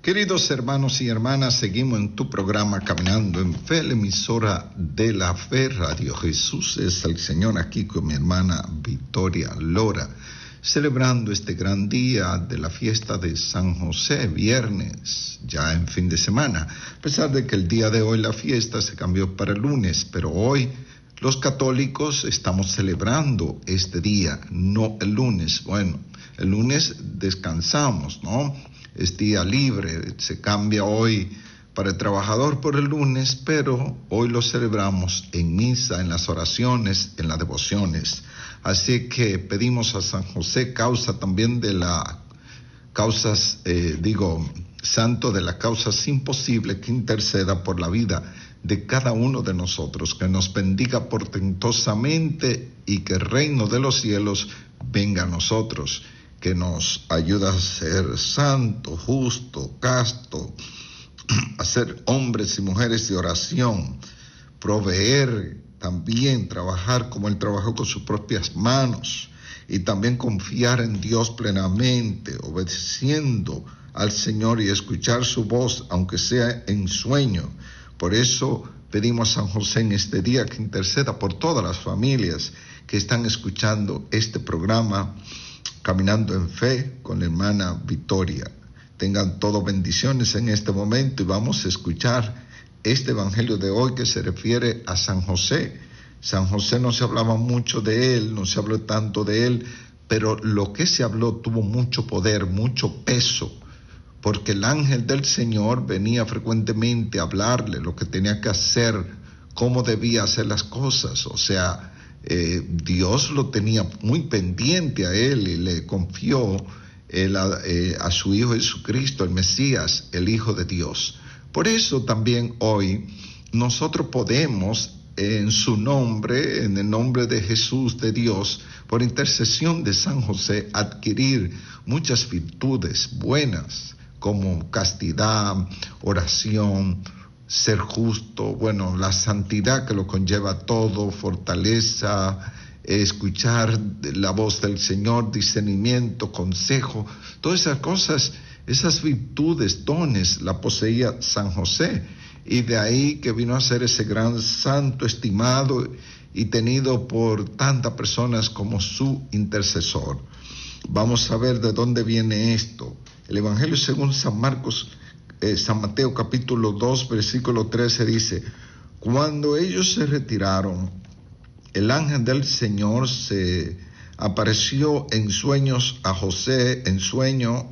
Queridos hermanos y hermanas, seguimos en tu programa Caminando en Fe, la emisora de la fe, Radio Jesús es el Señor, aquí con mi hermana Victoria Lora, celebrando este gran día de la fiesta de San José, viernes, ya en fin de semana, a pesar de que el día de hoy la fiesta se cambió para el lunes, pero hoy los católicos estamos celebrando este día, no el lunes. Bueno, el lunes descansamos, ¿no? Es día libre, se cambia hoy para el trabajador por el lunes, pero hoy lo celebramos en misa, en las oraciones, en las devociones. Así que pedimos a San José, causa también de las causas, santo de las causas imposibles, que interceda por la vida de cada uno de nosotros, que nos bendiga portentosamente y que el reino de los cielos venga a nosotros, que nos ayuda a ser santo, justo, casto, a ser hombres y mujeres de oración, proveer también, trabajar como Él trabajó con sus propias manos y también confiar en Dios plenamente, obedeciendo al Señor y escuchar su voz, aunque sea en sueño. Por eso pedimos a San José en este día que interceda por todas las familias que están escuchando este programa, Caminando en Fe, con la hermana Victoria. Tengan todas bendiciones en este momento y vamos a escuchar este evangelio de hoy que se refiere a San José. San José no se hablaba mucho de él, no se habló tanto de él, pero lo que se habló tuvo mucho poder, mucho peso, porque el ángel del Señor venía frecuentemente a hablarle lo que tenía que hacer, cómo debía hacer las cosas. O sea, Dios lo tenía muy pendiente a él y le confió a su Hijo Jesucristo, el Mesías, el Hijo de Dios. Por eso también hoy nosotros podemos, en su nombre, en el nombre de Jesús, de Dios, por intercesión de San José, adquirir muchas virtudes buenas, como castidad, oración, ser justo, la santidad que lo conlleva todo, fortaleza, escuchar la voz del Señor, discernimiento, consejo, todas esas cosas, esas virtudes, dones, la poseía San José, y de ahí que vino a ser ese gran santo estimado y tenido por tantas personas como su intercesor. Vamos a ver de dónde viene esto. El Evangelio según San Mateo capítulo 2, versículo 13 dice: cuando ellos se retiraron, el ángel del Señor se apareció en sueños a José, en sueños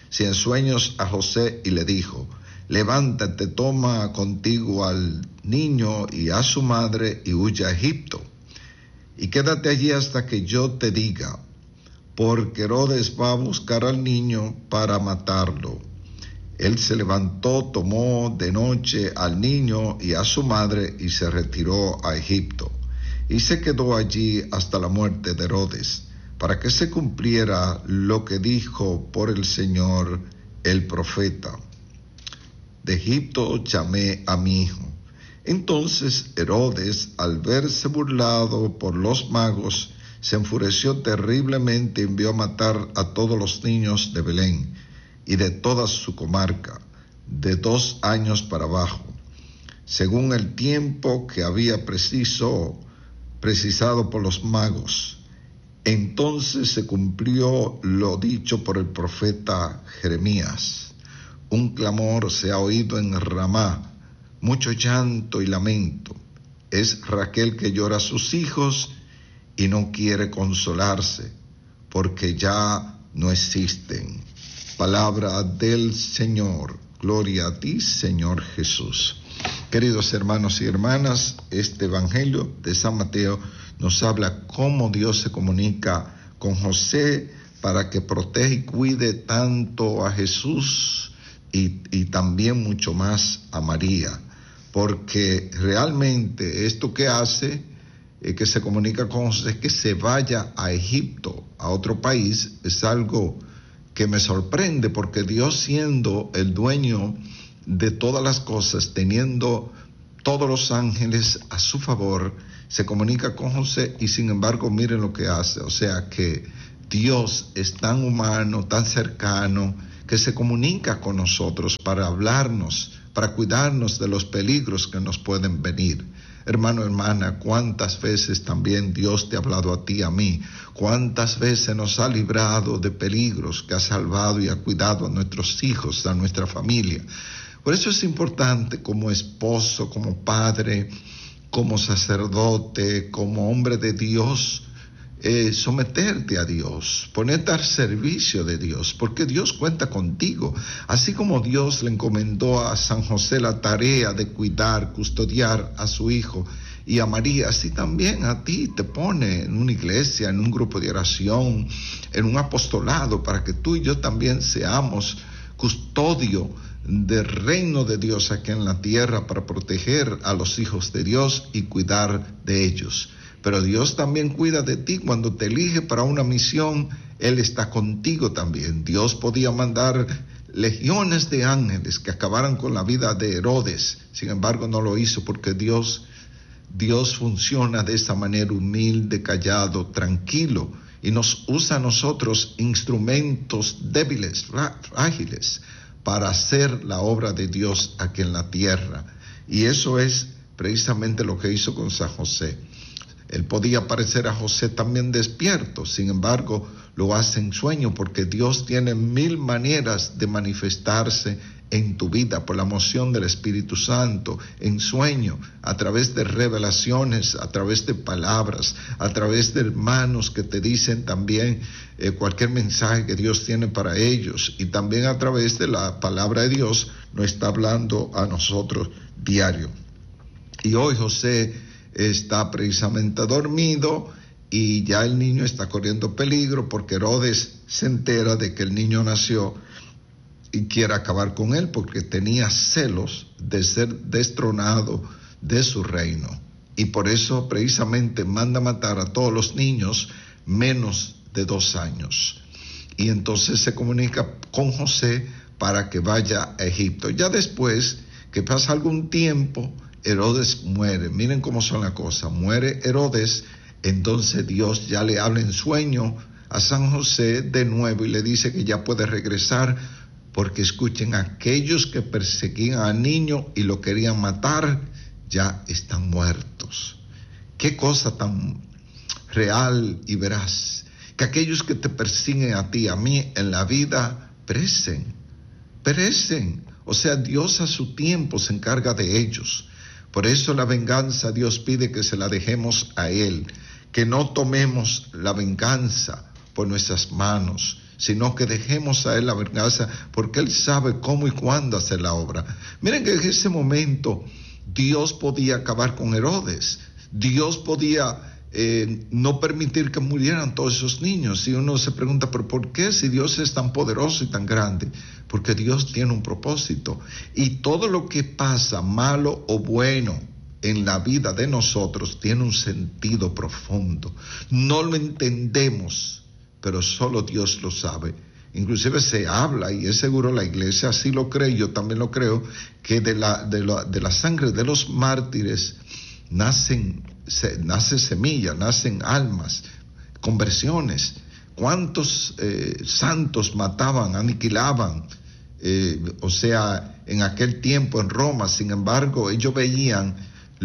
a José, y le dijo: levántate, toma contigo al niño y a su madre y huye a Egipto, y quédate allí hasta que yo te diga, porque Herodes va a buscar al niño para matarlo. Él se levantó, tomó de noche al niño y a su madre y se retiró a Egipto, y se quedó allí hasta la muerte de Herodes, para que se cumpliera lo que dijo por el Señor el profeta: de Egipto llamé a mi hijo. Entonces Herodes, al verse burlado por los magos, se enfureció terriblemente y envió a matar a todos los niños de Belén y de toda su comarca, de 2 años para abajo, según el tiempo que había precisado por los magos. Entonces se cumplió lo dicho por el profeta Jeremías: un clamor se ha oído en Ramá, mucho llanto y lamento. Es Raquel que llora a sus hijos y no quiere consolarse, porque ya no existen. Palabra del Señor. Gloria a ti, Señor Jesús. Queridos hermanos y hermanas, este Evangelio de San Mateo nos habla cómo Dios se comunica con José para que proteja y cuide tanto a Jesús y también mucho más a María, porque realmente esto que hace, que se comunica con José, que se vaya a Egipto, a otro país, es algo que me sorprende, porque Dios, siendo el dueño de todas las cosas, teniendo todos los ángeles a su favor, se comunica con José y sin embargo miren lo que hace. O sea que Dios es tan humano, tan cercano, que que se comunica con nosotros para hablarnos, para cuidarnos de los peligros que nos pueden venir. Hermano, hermana, cuántas veces también Dios te ha hablado a ti, a mí, cuántas veces nos ha librado de peligros, que ha salvado y ha cuidado a nuestros hijos, a nuestra familia. Por eso es importante como esposo, como padre, como sacerdote, como hombre de Dios, someterte a Dios, ponerte al servicio de Dios, porque Dios cuenta contigo. Así como Dios le encomendó a San José la tarea de cuidar, custodiar a su hijo y a María, así también a ti te pone en una iglesia, en un grupo de oración, en un apostolado, para que tú y yo también seamos custodio del reino de Dios aquí en la tierra, para proteger a los hijos de Dios y cuidar de ellos. Pero Dios también cuida de ti cuando te elige para una misión. Él está contigo también. Dios podía mandar legiones de ángeles que acabaran con la vida de Herodes. Sin embargo, no lo hizo, porque Dios funciona de esa manera, humilde, callado, tranquilo, y nos usa a nosotros instrumentos débiles, frágiles, para hacer la obra de Dios aquí en la tierra. Y eso es precisamente lo que hizo con San José. Él podía parecer a José también despierto, sin embargo, lo hace en sueño, porque Dios tiene 1000 maneras de manifestarse en tu vida por la moción del Espíritu Santo, en sueño, a través de revelaciones, a través de palabras, a través de hermanos que te dicen también cualquier mensaje que Dios tiene para ellos, y también a través de la palabra de Dios nos está hablando a nosotros diario. Y hoy José está precisamente dormido y ya el niño está corriendo peligro, porque Herodes se entera de que el niño nació y quiere acabar con él, porque tenía celos de ser destronado de su reino. Y por eso precisamente manda matar a todos los niños menos de 2 años. Y entonces se comunica con José para que vaya a Egipto. Ya después que pasa algún tiempo, Herodes muere. Miren cómo son las cosas. Muere Herodes, entonces Dios ya le habla en sueño a San José de nuevo y le dice que ya puede regresar, porque escuchen, aquellos que perseguían al niño y lo querían matar ya están muertos. Qué cosa tan real y veraz, que aquellos que te persiguen a ti, a mí en la vida, perecen. O sea, Dios a su tiempo se encarga de ellos. Por eso la venganza Dios pide que se la dejemos a Él, que no tomemos la venganza por nuestras manos, sino que dejemos a Él la venganza, porque Él sabe cómo y cuándo hacer la obra. Miren que en ese momento Dios podía acabar con Herodes, Dios podía no permitir que murieran todos esos niños. Y uno se pregunta, ¿pero por qué si Dios es tan poderoso y tan grande? Porque Dios tiene un propósito. Y todo lo que pasa, malo o bueno, en la vida de nosotros, tiene un sentido profundo. No lo entendemos, pero solo Dios lo sabe. Inclusive se habla, y es seguro la iglesia así lo cree, yo también lo creo, que de la sangre de los mártires nace semilla, nacen almas, conversiones. ¿Cuántos santos mataban, aniquilaban? O sea, en aquel tiempo en Roma. Sin embargo, ellos veían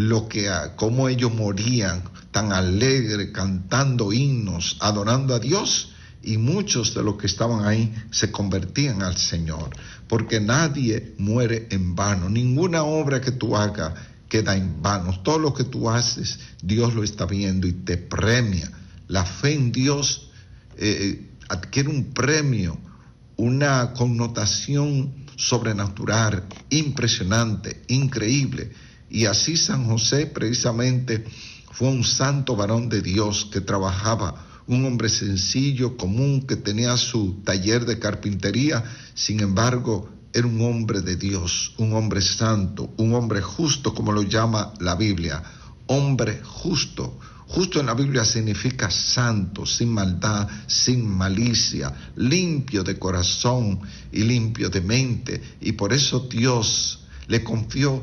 cómo ellos morían tan alegre, cantando himnos, adorando a Dios, y muchos de los que estaban ahí se convertían al Señor, porque nadie muere en vano. Ninguna obra que tú hagas queda en vano. Todo lo que tú haces, Dios lo está viendo y te premia. La fe en Dios adquiere un premio, una connotación sobrenatural, impresionante, increíble. Y así San José precisamente fue un santo varón de Dios que trabajaba, un hombre sencillo, común, que tenía su taller de carpintería. Sin embargo, era un hombre de Dios, un hombre santo, un hombre justo, como lo llama la Biblia. Hombre justo. Justo en la Biblia significa santo, sin maldad, sin malicia, limpio de corazón y limpio de mente. Y por eso Dios le confió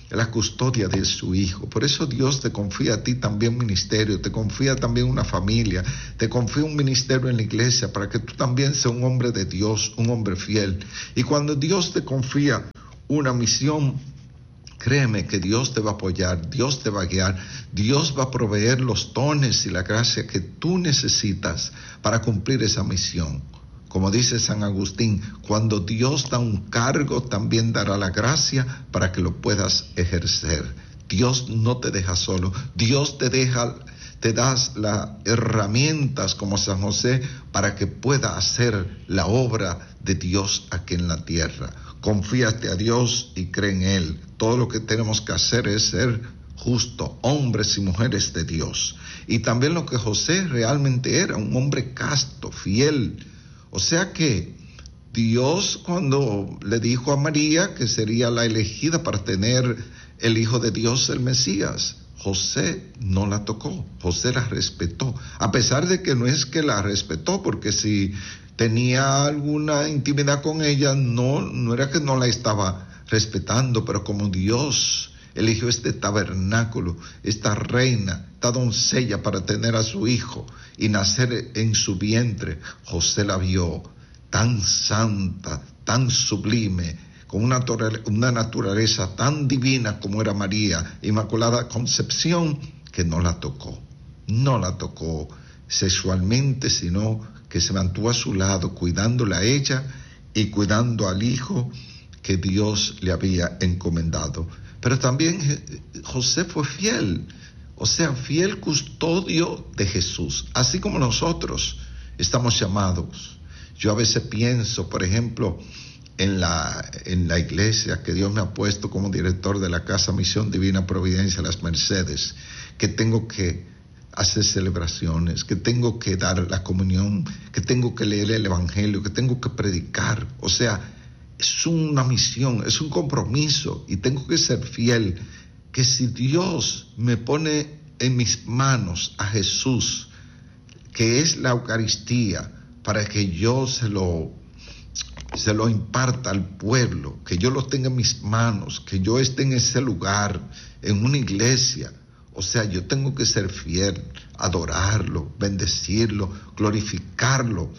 la custodia de su hijo. Por eso Dios te confía a ti también ministerio, te confía también una familia, te confía un ministerio en la iglesia para que tú también seas un hombre de Dios, un hombre fiel. Y cuando Dios te confía una misión, créeme que Dios te va a apoyar, Dios te va a guiar, Dios va a proveer los dones y la gracia que tú necesitas para cumplir esa misión. Como dice San Agustín, cuando Dios da un cargo, también dará la gracia para que lo puedas ejercer. Dios no te deja solo, Dios te das las herramientas como San José para que pueda hacer la obra de Dios aquí en la tierra. Confíate a Dios y cree en Él. Todo lo que tenemos que hacer es ser justos, hombres y mujeres de Dios. Y también lo que José realmente era, un hombre casto, fiel. O sea que Dios, cuando le dijo a María que sería la elegida para tener el Hijo de Dios, el Mesías, José no la tocó, José la respetó, a pesar de que no es que la respetó, porque si tenía alguna intimidad con ella, no era que no la estaba respetando, pero como Dios eligió este tabernáculo, esta reina, esta doncella para tener a su hijo y nacer en su vientre, José la vio tan santa, tan sublime, con una naturaleza tan divina como era María, Inmaculada Concepción, que no la tocó sexualmente, sino que se mantuvo a su lado, cuidándola a ella y cuidando al hijo que Dios le había encomendado. Pero también José fue fiel, o sea, fiel custodio de Jesús, así como nosotros estamos llamados. Yo a veces pienso, por ejemplo, en la iglesia que Dios me ha puesto como director de la Casa Misión Divina Providencia Las Mercedes, que tengo que hacer celebraciones, que tengo que dar la comunión, que tengo que leer el Evangelio, que tengo que predicar. O sea, es una misión, es un compromiso y tengo que ser fiel, que si Dios me pone en mis manos a Jesús, que es la Eucaristía, para que yo se lo imparta al pueblo, que yo lo tenga en mis manos, que yo esté en ese lugar, en una iglesia. O sea, yo tengo que ser fiel, adorarlo, bendecirlo, glorificarlo,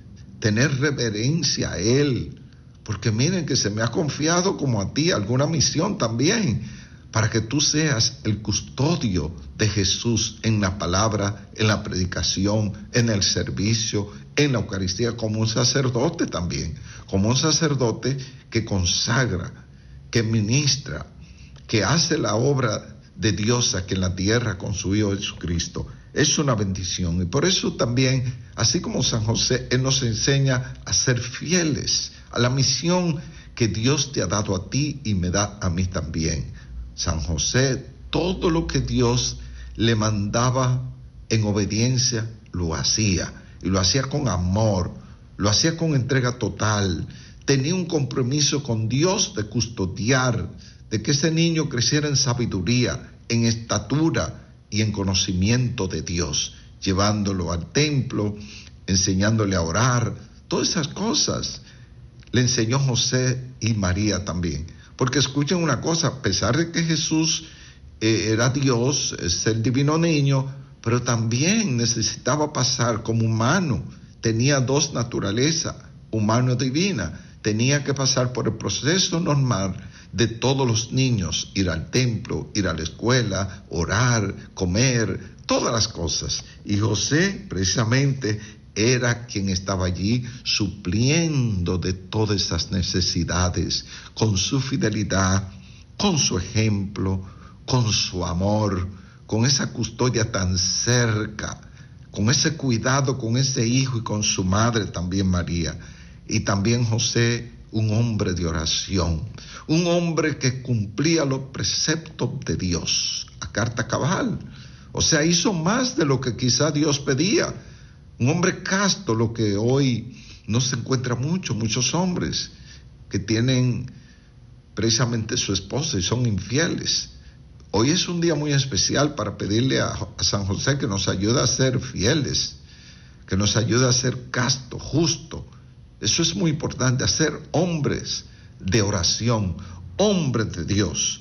tener reverencia a Él, porque miren que se me ha confiado como a ti alguna misión también, para que tú seas el custodio de Jesús en la palabra, en la predicación, en el servicio, en la Eucaristía, como un sacerdote también, como un sacerdote que consagra, que ministra, que hace la obra de Dios aquí en la tierra con su Hijo Jesucristo. Es una bendición y por eso también, así como San José, Él nos enseña a ser fieles a la misión que Dios te ha dado a ti y me da a mí también. San José, todo lo que Dios le mandaba en obediencia, lo hacía, y lo hacía con amor, lo hacía con entrega total. Tenía un compromiso con Dios de custodiar, de que ese niño creciera en sabiduría, en estatura y en conocimiento de Dios, llevándolo al templo, enseñándole a orar, todas esas cosas le enseñó José y María también. Porque escuchen una cosa, a pesar de que Jesús era Dios, es el divino niño, pero también necesitaba pasar como humano, tenía dos naturalezas, humano y divina, tenía que pasar por el proceso normal de todos los niños, ir al templo, ir a la escuela, orar, comer, todas las cosas. Y José precisamente era quien estaba allí supliendo de todas esas necesidades, con su fidelidad, con su ejemplo, con su amor, con esa custodia tan cerca, con ese cuidado con ese hijo y con su madre también María. Y también José, un hombre de oración, un hombre que cumplía los preceptos de Dios a carta cabal. O sea, hizo más de lo que quizá Dios pedía. Un hombre casto, lo que hoy no se encuentra muchos hombres que tienen precisamente su esposa y son infieles. Hoy es un día muy especial para pedirle a San José que nos ayude a ser fieles, que nos ayude a ser casto, justo. Eso es muy importante, a ser hombres de oración, hombres de Dios,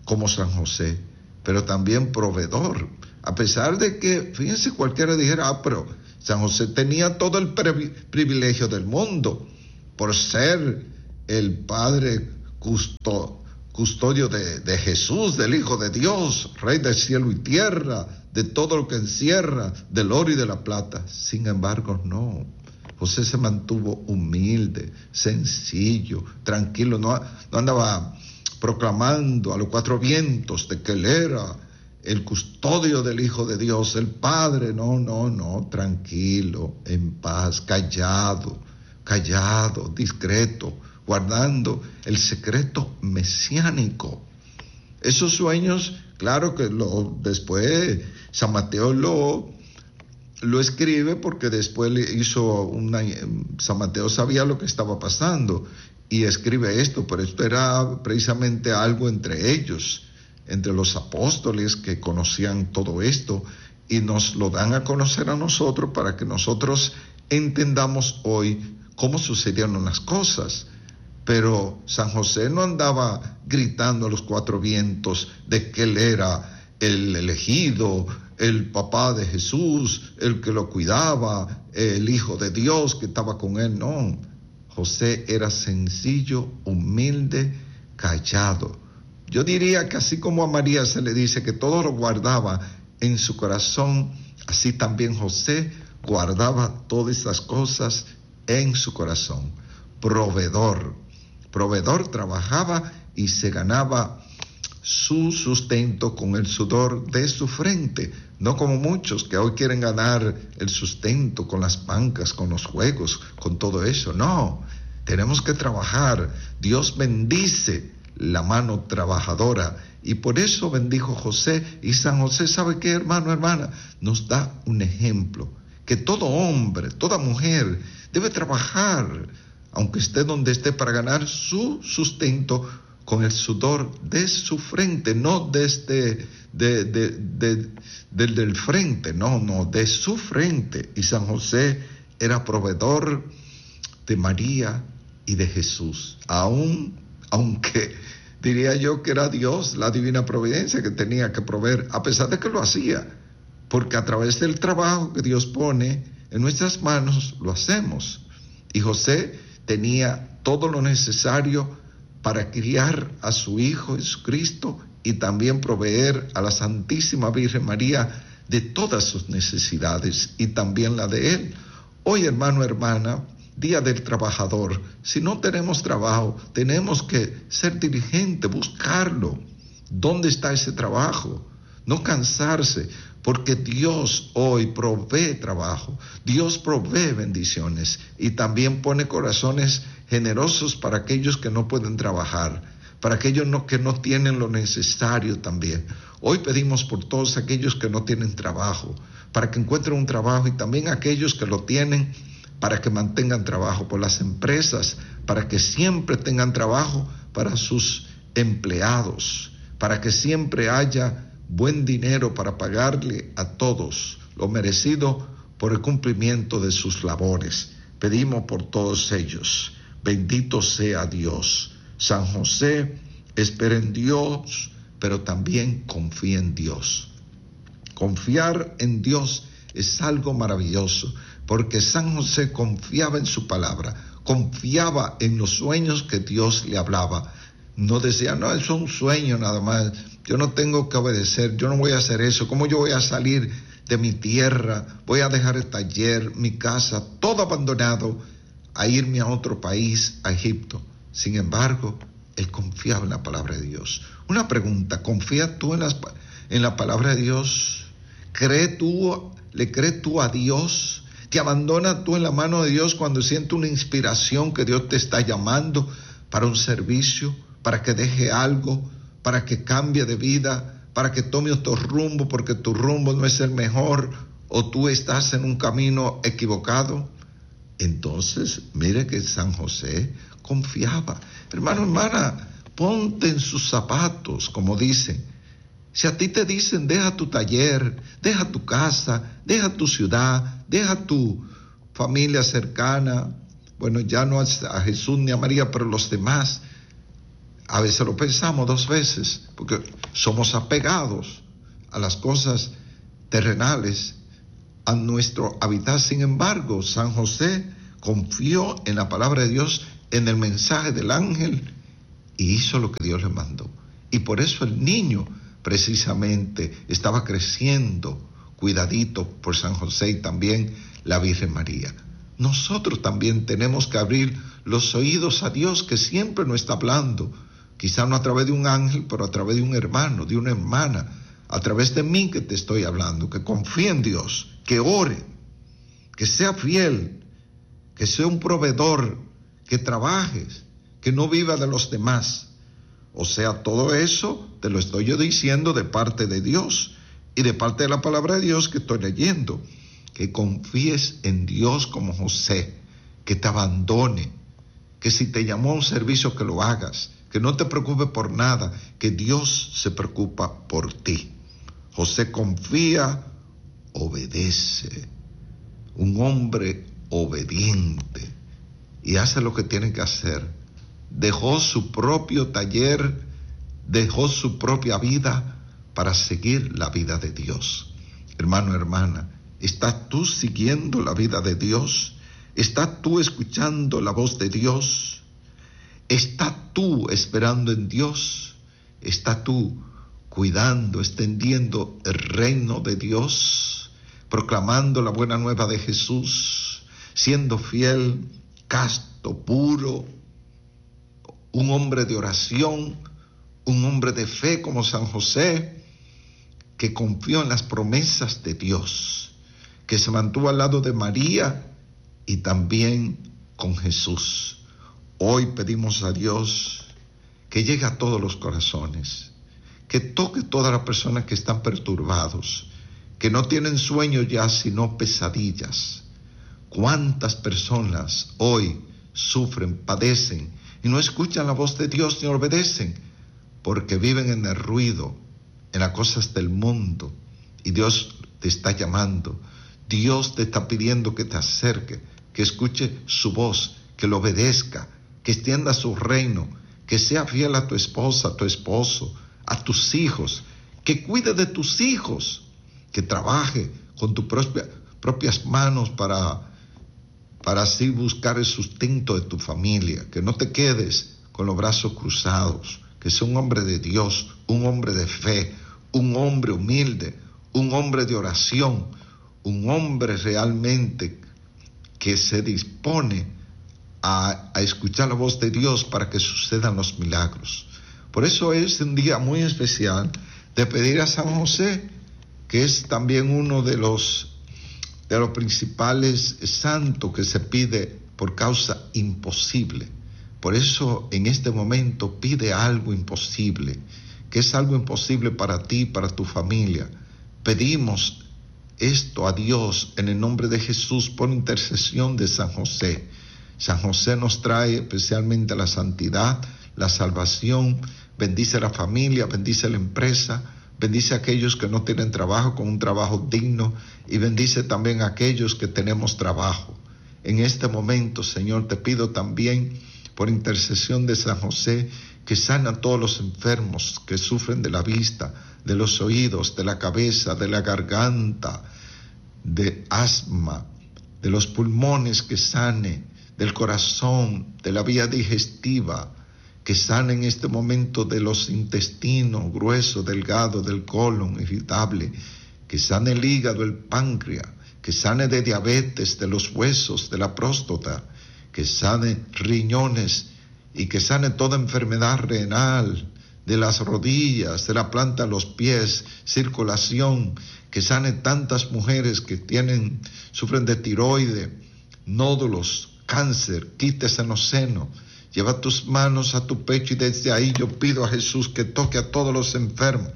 como San José, pero también proveedor. A pesar de que, fíjense, cualquiera dijera, pero San José tenía todo el privilegio del mundo por ser el padre custodio de Jesús, del Hijo de Dios, Rey del cielo y tierra, de todo lo que encierra, del oro y de la plata. Sin embargo, no. José se mantuvo humilde, sencillo, tranquilo, no andaba proclamando a los cuatro vientos de que él era el custodio del Hijo de Dios, el Padre. No, tranquilo, en paz, callado, discreto, guardando el secreto mesiánico. Esos sueños, claro que después San Mateo lo escribe, porque después le hizo San Mateo sabía lo que estaba pasando y escribe esto, pero esto era precisamente algo entre ellos, entre los apóstoles que conocían todo esto, y nos lo dan a conocer a nosotros para que nosotros entendamos hoy cómo sucedieron las cosas. Pero San José no andaba gritando a los cuatro vientos de que él era el elegido, el papá de Jesús, el que lo cuidaba, el Hijo de Dios que estaba con él. No, José era sencillo, humilde, callado. Yo diría que así como a María se le dice que todo lo guardaba en su corazón, así también José guardaba todas esas cosas en su corazón. Proveedor, trabajaba y se ganaba su sustento con el sudor de su frente, no como muchos que hoy quieren ganar el sustento con las bancas, con los juegos, con todo eso. No, tenemos que trabajar. Dios bendice la mano trabajadora, y por eso bendijo José. Y San José, ¿sabe qué, hermano, hermana? Nos da un ejemplo, que todo hombre, toda mujer debe trabajar, aunque esté donde esté, para ganar su sustento con el sudor de su frente, no desde del frente, no, de su frente. Y San José era proveedor de María y de Jesús, aunque diría yo que era Dios, la divina providencia, que tenía que proveer, a pesar de que lo hacía, porque a través del trabajo que Dios pone en nuestras manos, lo hacemos. Y José tenía todo lo necesario para criar a su Hijo Jesucristo y también proveer a la Santísima Virgen María de todas sus necesidades y también la de él. Hoy, hermano, hermana, Día del Trabajador. Si no tenemos trabajo, tenemos que ser diligentes, buscarlo. ¿Dónde está ese trabajo? No cansarse, porque Dios hoy provee trabajo, Dios provee bendiciones y también pone corazones generosos para aquellos que no pueden trabajar, para aquellos que no tienen lo necesario también. Hoy pedimos por todos aquellos que no tienen trabajo, para que encuentren un trabajo, y también aquellos que lo tienen, para que mantengan trabajo, por las empresas, para que siempre tengan trabajo para sus empleados, para que siempre haya buen dinero para pagarle a todos lo merecido por el cumplimiento de sus labores. Pedimos por todos ellos. Bendito sea Dios. San José espera en Dios, pero también confía en Dios. Confiar en Dios es algo maravilloso, porque San José confiaba en su palabra, confiaba en los sueños que Dios le hablaba. No decía, no, eso es un sueño nada más, yo no tengo que obedecer, yo no voy a hacer eso, ¿cómo yo voy a salir de mi tierra? Voy a dejar el taller, mi casa, todo abandonado, a irme a otro país, a Egipto. Sin embargo, él confiaba en la palabra de Dios. Una pregunta, ¿confías tú en la palabra de Dios? ¿Le crees tú a Dios? ¿Te abandonas tú en la mano de Dios cuando sientes una inspiración que Dios te está llamando para un servicio, para que deje algo, para que cambie de vida, para que tome otro rumbo porque tu rumbo no es el mejor o tú estás en un camino equivocado? Entonces, mire que San José confiaba. Hermano, hermana, ponte en sus zapatos, como dicen. Si a ti te dicen, deja tu taller, deja tu casa, deja tu ciudad, deja tu familia cercana, bueno, ya no a Jesús ni a María, pero los demás, A veces lo pensamos 2 veces, porque somos apegados a las cosas terrenales, a nuestro hábitat. Sin embargo, San José confió en la palabra de Dios, en el mensaje del ángel, y hizo lo que Dios le mandó. Y por eso el niño precisamente estaba creciendo cuidadito por San José y también la Virgen María. Nosotros también tenemos que abrir los oídos a Dios, que siempre nos está hablando, quizá no a través de un ángel, pero a través de un hermano, de una hermana, a través de mí que te estoy hablando, que confíe en Dios, que ore, que sea fiel, que sea un proveedor, que trabajes, que no viva de los demás. O sea, todo eso te lo estoy yo diciendo de parte de Dios y de parte de la palabra de Dios que estoy leyendo. Que confíes en Dios como José, que te abandone, que si te llamó a un servicio que lo hagas, que no te preocupes por nada, que Dios se preocupa por ti. José confía, obedece, un hombre obediente y hace lo que tiene que hacer. Dejó su propio taller, dejó su propia vida para seguir la vida de Dios. Hermano, hermana, ¿estás tú siguiendo la vida de Dios? ¿Estás tú escuchando la voz de Dios? ¿Estás tú esperando en Dios? ¿Estás tú cuidando, extendiendo el reino de Dios, proclamando la buena nueva de Jesús, siendo fiel, casto, puro, un hombre de oración, un hombre de fe como San José, que confió en las promesas de Dios, que se mantuvo al lado de María y también con Jesús? Hoy pedimos a Dios que llegue a todos los corazones, que toque a todas las personas que están perturbados, que no tienen sueños ya, sino pesadillas. ¿Cuántas personas hoy sufren, padecen y no escuchan la voz de Dios ni obedecen? Porque viven en el ruido, en las cosas del mundo, y Dios te está llamando. Dios te está pidiendo que te acerque, que escuche su voz, que lo obedezca, que extienda su reino, que sea fiel a tu esposa, a tu esposo, a tus hijos, que cuide de tus hijos, que trabaje con tus propias manos para así buscar el sustento de tu familia, que no te quedes con los brazos cruzados, que sea un hombre de Dios, un hombre de fe, un hombre humilde, un hombre de oración, un hombre realmente que se dispone a escuchar la voz de Dios para que sucedan los milagros. Por eso es un día muy especial de pedir a San José, que es también uno de los principales santos que se pide por causa imposible. Por eso en este momento pide algo imposible, que es algo imposible para ti, para tu familia. Pedimos esto a Dios en el nombre de Jesús por intercesión de San José. San José nos trae especialmente la santidad, la salvación, bendice la familia, bendice la empresa, bendice a aquellos que no tienen trabajo con un trabajo digno y bendice también a aquellos que tenemos trabajo. En este momento, Señor, te pido también por intercesión de San José que sana a todos los enfermos que sufren de la vista, de los oídos, de la cabeza, de la garganta, de asma, de los pulmones, que sane, del corazón, de la vía digestiva, que sane en este momento de los intestinos, grueso, delgado, del colon, irritable, que sane el hígado, el páncreas, que sane de diabetes, de los huesos, de la próstata, que sane riñones y que sane toda enfermedad renal, de las rodillas, de la planta de los pies, circulación, que sane tantas mujeres que sufren de tiroides, nódulos, cáncer, quites en los senos. Lleva tus manos a tu pecho y desde ahí yo pido a Jesús que toque a todos los enfermos,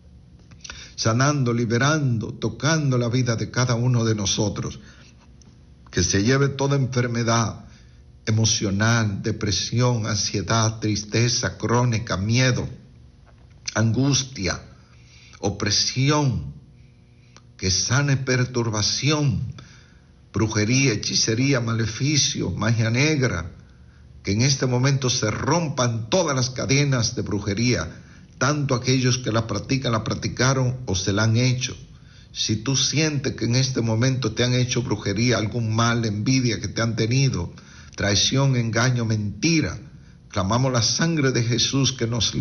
sanando, liberando, tocando la vida de cada uno de nosotros, que se lleve toda enfermedad emocional, depresión, ansiedad, tristeza crónica, miedo, angustia, opresión, que sane perturbación, brujería, hechicería, maleficio, magia negra, que en este momento se rompan todas las cadenas de brujería, tanto aquellos que la practicaron o se la han hecho. Si tú sientes que en este momento te han hecho brujería, algún mal, envidia que te han tenido, traición, engaño, mentira, clamamos la sangre de Jesús que nos